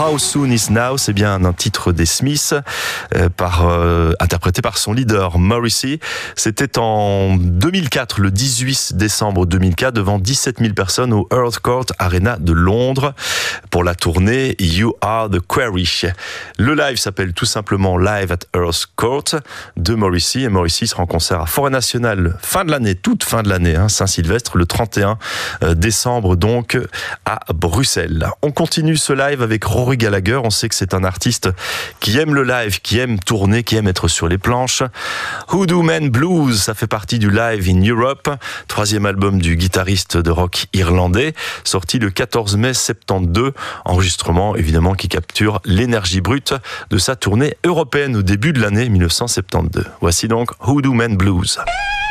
How Soon Is Now, c'est bien un titre des Smiths, interprété par son leader Morrissey. C'était en 2004, le 18 décembre 2004, devant 17 000 personnes au Earls Court Arena de Londres pour la tournée You Are the Quarry. Le live s'appelle tout simplement Live at Earls Court de Morrissey, et Morrissey sera en concert à Forêt Nationale toute fin de l'année, Saint-Sylvestre, le 31 décembre donc à Bruxelles. On continue ce live avec Rory Gallagher. On sait que c'est un artiste qui aime le live, qui aime tourner, qui aime être sur les planches. Hoodoo Man Blues, ça fait partie du Live in Europe, 3e album du guitariste de rock irlandais, sorti le 14 mai 72, enregistrement évidemment qui capture l'énergie brute de sa tournée européenne au début de l'année 1972. Voici donc Hoodoo Man Blues.